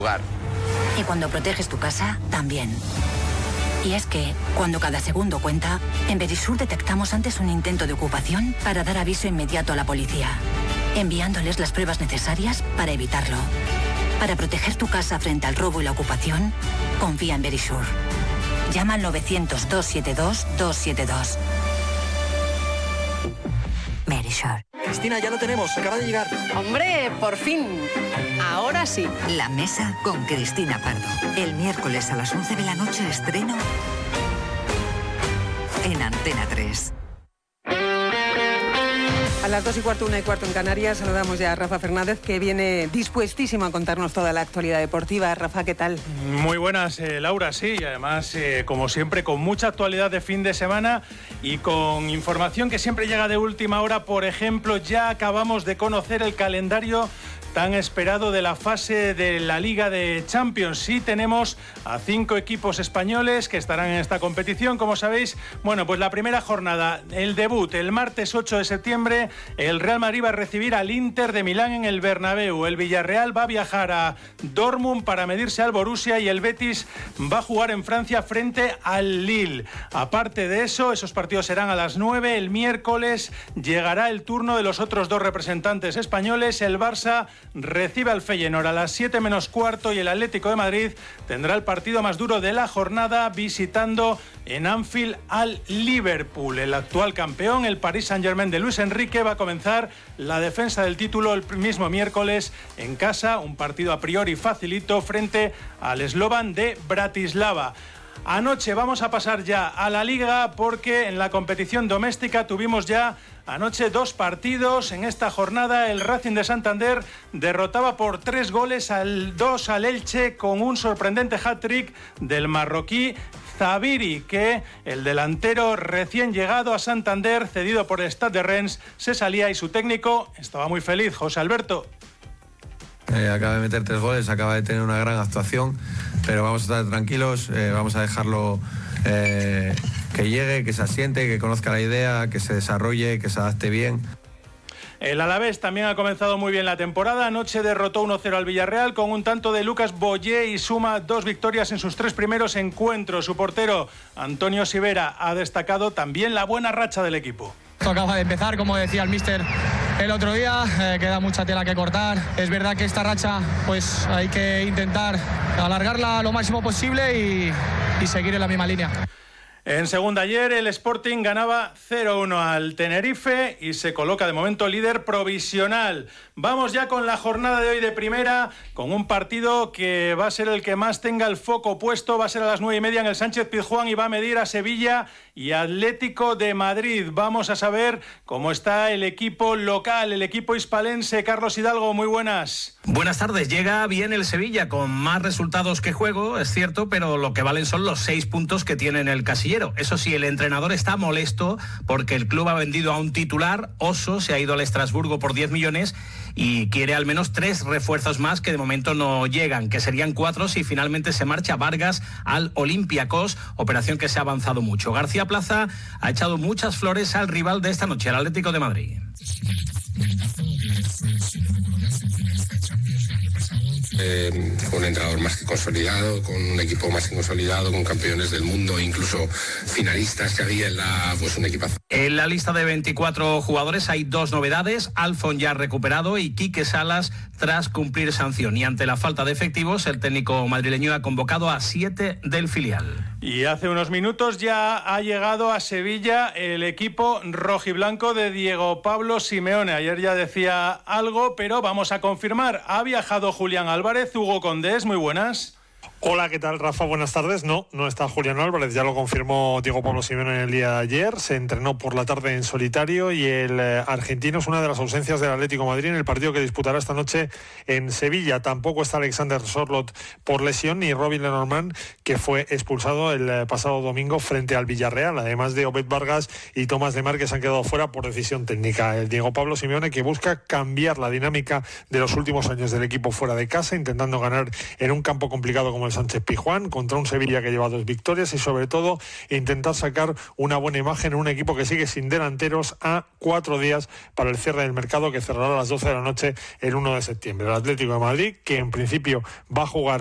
Y cuando proteges tu casa, también. Y es que, cuando cada segundo cuenta, en Verisur detectamos antes un intento de ocupación para dar aviso inmediato a la policía, enviándoles las pruebas necesarias para evitarlo. Para proteger tu casa frente al robo y la ocupación, confía en Verisur. Llama al 900-272-272. Verisur. Cristina, ya lo tenemos, acaba de llegar. ¡Hombre, por fin! Ahora sí. La Mesa con Cristina Pardo. El miércoles a las 11 de la noche estreno en Antena 3. A las 2:15, 1:15 en Canarias, saludamos ya a Rafa Fernández, que viene dispuestísimo a contarnos toda la actualidad deportiva. Rafa, ¿qué tal? Muy buenas, Laura, sí, y además, como siempre, con mucha actualidad de fin de semana y con información que siempre llega de última hora. Por ejemplo, ya acabamos de conocer el calendario tan esperado de la fase de la Liga de Champions. Sí, tenemos a 5 equipos españoles que estarán en esta competición, como sabéis. Bueno, pues la primera jornada, el debut, el martes 8 de septiembre, el Real Madrid va a recibir al Inter de Milán en el Bernabéu. El Villarreal va a viajar a Dortmund para medirse al Borussia y el Betis va a jugar en Francia frente al Lille. Aparte de eso, esos partidos serán a las 9. El miércoles llegará el turno de los otros 2 representantes españoles. El Barça recibe al Feyenoord a las 7 menos cuarto y el Atlético de Madrid tendrá el partido más duro de la jornada visitando en Anfield al Liverpool. El actual campeón, el Paris Saint-Germain de Luis Enrique, va a comenzar la defensa del título el mismo miércoles en casa, un partido a priori facilito frente al Slovan de Bratislava. Anoche vamos a pasar ya a la Liga porque en la competición doméstica tuvimos ya anoche 2 partidos. En esta jornada el Racing de Santander derrotaba por 3-2 al Elche con un sorprendente hat-trick del marroquí Zabiri, que el delantero recién llegado a Santander, cedido por el Stade de Rennes, se salía y su técnico estaba muy feliz. José Alberto. Acaba de meter 3 goles, acaba de tener una gran actuación, pero vamos a estar tranquilos, vamos a dejarlo que llegue, que se asiente, que conozca la idea, que se desarrolle, que se adapte bien. El Alavés también ha comenzado muy bien la temporada. Anoche derrotó 1-0 al Villarreal con un tanto de Lucas Boyé y suma 2 victorias en sus 3 primeros encuentros. Su portero, Antonio Sivera, ha destacado también la buena racha del equipo. Esto acaba de empezar, como decía el míster el otro día, queda mucha tela que cortar. Es verdad que esta racha pues hay que intentar alargarla lo máximo posible y seguir en la misma línea. En segunda ayer el Sporting ganaba 0-1 al Tenerife y se coloca de momento líder provisional. Vamos ya con la jornada de hoy de primera, con un partido que va a ser el que más tenga el foco puesto. Va a ser a las 9:30 en el Sánchez-Pizjuán y va a medir a Sevilla y Atlético de Madrid. Vamos a saber cómo está el equipo local, el equipo hispalense. Carlos Hidalgo, muy buenas. Buenas tardes. Llega bien el Sevilla con más resultados que juego, es cierto, pero lo que valen son los 6 puntos que tiene en el casillero. Eso sí, el entrenador está molesto porque el club ha vendido a un titular. Oso se ha ido al Estrasburgo por 10 millones y quiere al menos 3 refuerzos más que de momento no llegan, que serían 4 si finalmente se marcha Vargas al Olympiacos, operación que se ha avanzado mucho. García Plaza ha echado muchas flores al rival de esta noche, el Atlético de Madrid. Un entrenador más que consolidado, con un equipo más que consolidado, con campeones del mundo, incluso finalistas que había un equipazo. En la lista de 24 jugadores hay 2 novedades: Alfon ya recuperado y Quique Salas tras cumplir sanción. Y ante la falta de efectivos, el técnico madrileño ha convocado a 7 del filial. Y hace unos minutos ya ha llegado a Sevilla el equipo rojiblanco de Diego Pablo Simeone. Ayer ya decía algo, pero vamos a confirmar. Ha viajado Julián Álvarez. Hugo Condés, muy buenas. Hola, ¿qué tal, Rafa? Buenas tardes. No está Julián Álvarez, ya lo confirmó Diego Pablo Simeone en el día de ayer. Se entrenó por la tarde en solitario y el argentino es una de las ausencias del Atlético de Madrid en el partido que disputará esta noche en Sevilla. Tampoco está Alexander Sorloth por lesión, ni Robin Lenormand, que fue expulsado el pasado domingo frente al Villarreal, además de Obed Vargas y Tomás Lemar, que se han quedado fuera por decisión técnica. El Diego Pablo Simeone, que busca cambiar la dinámica de los últimos años del equipo fuera de casa, intentando ganar en un campo complicado como el Manuel Sánchez Pizjuán, contra un Sevilla que lleva 2 victorias y sobre todo intentar sacar una buena imagen en un equipo que sigue sin delanteros a 4 días para el cierre del mercado, que cerrará a las 12 de la noche el 1 de septiembre. El Atlético de Madrid, que en principio va a jugar